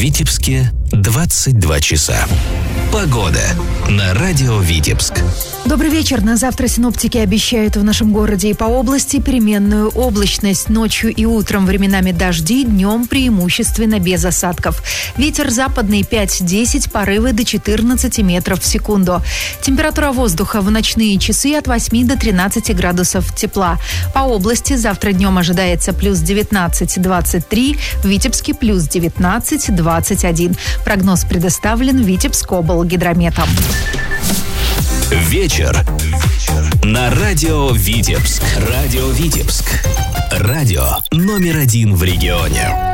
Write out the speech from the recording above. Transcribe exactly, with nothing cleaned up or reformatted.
Витебске двадцать два часа. Погода на радио Витебск. Добрый вечер. На завтра синоптики обещают в нашем городе и по области переменную облачность. Ночью и утром временами дожди, днем преимущественно без осадков. Ветер западный пять-десять, порывы до четырнадцати метров в секунду. Температура воздуха в ночные часы от восьми до тринадцати градусов тепла. По области завтра днем ожидается плюс девятнадцать-двадцать три, в Витебске плюс девятнадцать-двадцать один. Прогноз предоставлен Витебскоблгидрометом. Вечер на радио Витебск. Радио Витебск. Радио номер один в регионе.